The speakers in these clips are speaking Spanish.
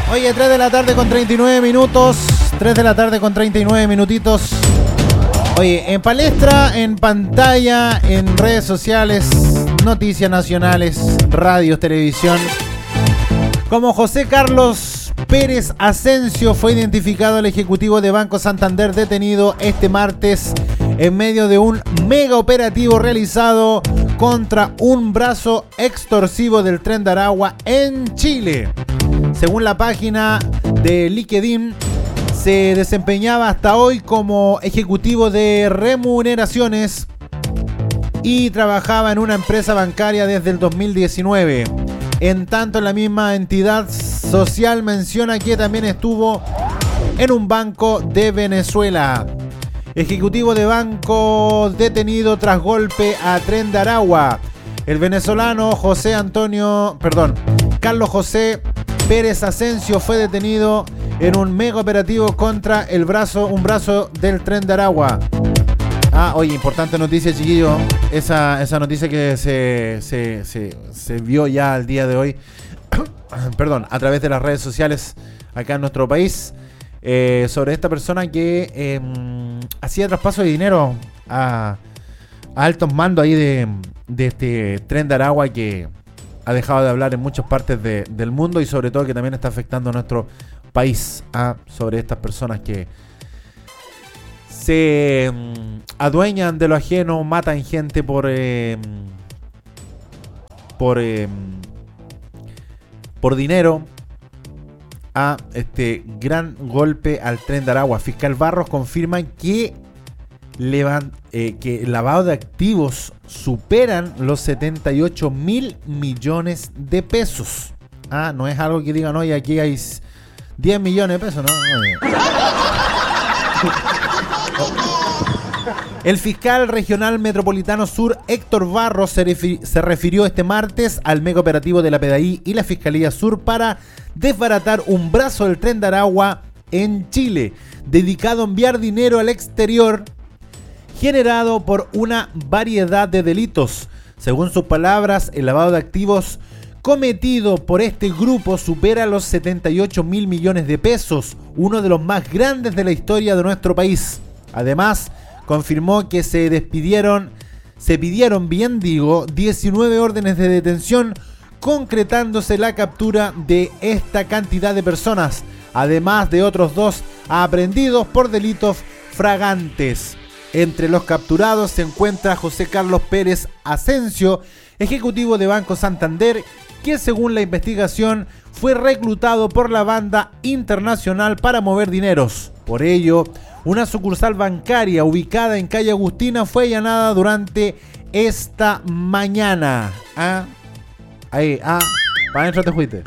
Oye, 3 de la tarde con 39 minutos. 3 de la tarde con 39 minutitos. Oye, en palestra, en pantalla, en redes sociales, noticias nacionales, radios, televisión. Como José Carlos Pérez Asensio fue identificado el ejecutivo de Banco Santander detenido este martes en medio de un mega operativo realizado contra un brazo extorsivo del Tren de Aragua en Chile. Según la página de LinkedIn, se desempeñaba hasta hoy como ejecutivo de remuneraciones y trabajaba en una empresa bancaria desde el 2019. En tanto, la misma entidad social menciona que también estuvo en un banco de Venezuela. Ejecutivo de banco detenido tras golpe a Tren de Aragua. El venezolano Carlos José Pérez Asensio fue detenido en un mega operativo contra un brazo del Tren de Aragua. Oye, importante noticia, chiquillo. Esa noticia que se vio ya al día de hoy, perdón, a través de las redes sociales acá en nuestro país, sobre esta persona que hacía traspaso de dinero a altos mandos ahí de este Tren de Aragua, que ha dejado de hablar en muchas partes del mundo y sobre todo que también está afectando a nuestro país, sobre estas personas que se adueñan de lo ajeno, matan gente por dinero. A este gran golpe al Tren de Aragua. Fiscal Barros confirma que el lavado de activos superan los 78 mil millones de pesos. No es algo que digan, oye, aquí hay 10 millones de pesos, ¿no? El fiscal regional metropolitano sur, Héctor Barros, se refirió este martes al mega operativo de la PDI y la Fiscalía Sur para desbaratar un brazo del Tren de Aragua en Chile, dedicado a enviar dinero al exterior, generado por una variedad de delitos. Según sus palabras, el lavado de activos cometido por este grupo supera los 78 mil millones de pesos, uno de los más grandes de la historia de nuestro país. Además, confirmó que se pidieron 19 órdenes de detención, concretándose la captura de esta cantidad de personas, además de otros 2 aprehendidos por delitos fragantes. Entre los capturados se encuentra José Carlos Pérez Asensio, ejecutivo de Banco Santander, que según la investigación fue reclutado por la banda internacional para mover dineros. Por ello, una sucursal bancaria ubicada en calle Agustina fue allanada durante esta mañana. Para adentro te fuiste.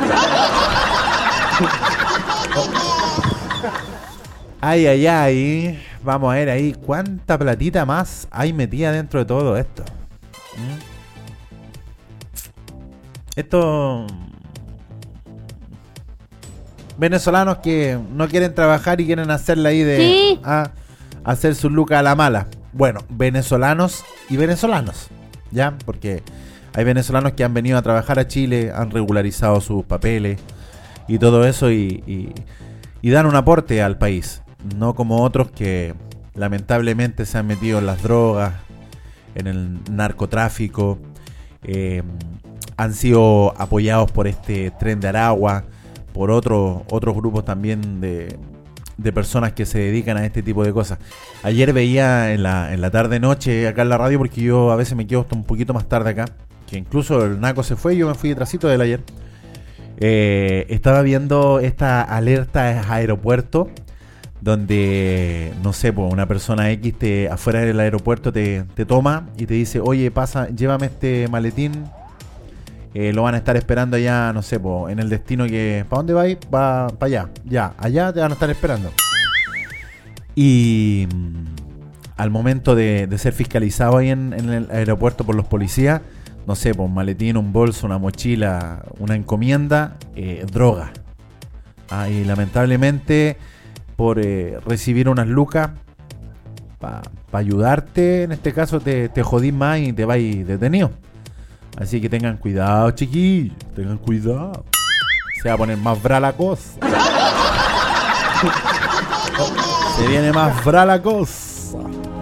Ay. Vamos a ver ahí cuánta platita más hay metida dentro de todo esto. Estos venezolanos que no quieren trabajar y quieren hacerla ahí de hacer su lucas a la mala. Bueno, venezolanos y venezolanos, ¿ya? Porque hay venezolanos que han venido a trabajar a Chile, han regularizado sus papeles y todo eso y dan un aporte al país. No como otros que lamentablemente se han metido en las drogas, en el narcotráfico, han sido apoyados por este Tren de Aragua, por otros grupos también de personas que se dedican a este tipo de cosas. Ayer veía en la tarde-noche acá en la radio, porque yo a veces me quedo hasta un poquito más tarde acá, que incluso el Naco se fue y yo me fui detrásito de él ayer. Estaba viendo esta alerta de aeropuerto, donde, no sé, pues una persona X afuera del aeropuerto te toma y te dice, oye, llévame este maletín, lo van a estar esperando allá, no sé, pues en el destino que... ¿Para dónde vais? Para allá, ya, allá te van a estar esperando. Y al momento de ser fiscalizado ahí en el aeropuerto por los policías, no sé, pues un maletín, un bolso, una mochila, una encomienda, droga. Y lamentablemente, por recibir unas lucas para ayudarte, en este caso te jodís más y te vais detenido. Así que tengan cuidado, chiquillos, tengan cuidado. Se va a poner más bra la cosa. Se viene más bra la cosa.